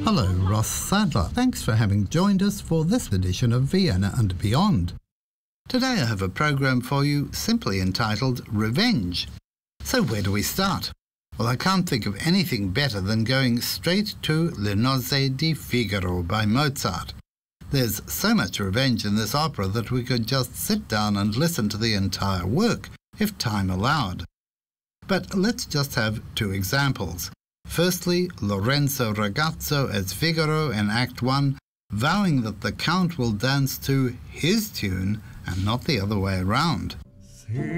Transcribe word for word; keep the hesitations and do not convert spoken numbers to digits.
Hello, Ross Sadler. Thanks for having joined us for this edition of Vienna and Beyond. Today I have a programme for you simply entitled Revenge. So where do we start? Well, I can't think of anything better than going straight to Le Nozze di Figaro by Mozart. There's so much revenge in this opera that we could just sit down and listen to the entire work, if time allowed. But let's just have two examples. Firstly, Lorenzo Ragazzo as Figaro in Act one, vowing that the Count will dance to his tune and not the other way around.